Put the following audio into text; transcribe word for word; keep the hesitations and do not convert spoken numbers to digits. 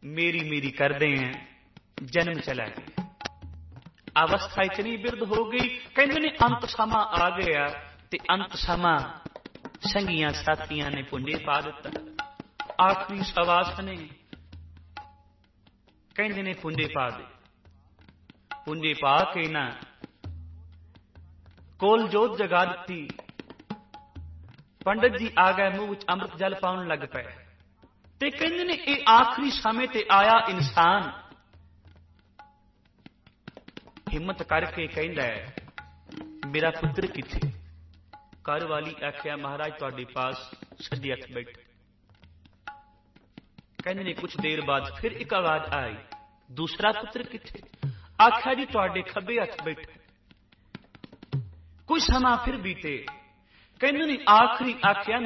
ਮੇਰੀ ਮੇਰੀ ਕਰਦੇ ਆ, ਜਨਮ ਚਲਾ ਗਿਆ। ਅਵਸਥਾ ਇਤਨੀ ਬਿਰਧ ਹੋ ਗਈ, ਕਹਿੰਦੇ ਨੇ ਅੰਤ ਸਮਾਂ ਆ ਗਿਆ ਤੇ ਅੰਤ ਸਮਾਂ ਸੰਗੀਆਂ ਸਾਥੀਆਂ ਨੇ ਪੁੰਡੇ ਪਾ ਦਿੱਤਾ। ਆਖਰੀ ਸਵਾਸ ਨੇ ਕਹਿੰਦੇ ਨੇ ਪੁੰਡੇ ਪਾ ਦੇ। ਪੁੰਡੇ ਪਾ ਕੇ ਨਾ ਕੋਲ ਜੋਤ ਜਗਾ ਦਿੱਤੀ। ਪੰਡਤ ਜੀ ਆ ਗਏ, ਮੂੰਹ ਵਿੱਚ ਅੰਮ੍ਰਿਤ ਜਲ ਪਾਉਣ ਲੱਗ ਪਏ ਤੇ ਕਹਿੰਦੇ ਨੇ ਇਹ ਆਖਰੀ ਸਮੇਂ ਤੇ ਆਇਆ ਇਨਸਾਨ ਹਿੰਮਤ ਕਰਕੇ ਕਹਿੰਦਾ ਹੈ, ਮੇਰਾ ਪੁੱਤਰ ਕਿੱਥੇ? ਘਰ ਵਾਲੀ ਆਖਿਆ, ਮਹਾਰਾਜ ਤੁਹਾਡੇ ਪਾਸ ਸੱਜੇ ਹੱਥ ਬੈਠੇ। ਕਹਿੰਦੇ ਨੇ ਕੁਛ ਦੇਰ ਬਾਅਦ ਫਿਰ ਇੱਕ ਆਵਾਜ਼ ਆਈ, ਦੂਸਰਾ ਪੁੱਤਰ ਕਿੱਥੇ? ਆਖਿਆ ਜੀ ਤੁਹਾਡੇ ਖੱਬੇ ਹੱਥ ਬੈਠੇ। ਕੁਝ ਸਮਾਂ ਫਿਰ ਬੀਤੇ। ਕਹਿੰਦੇ ਨੇ ਆਖਰੀ ਆਖਿਆ,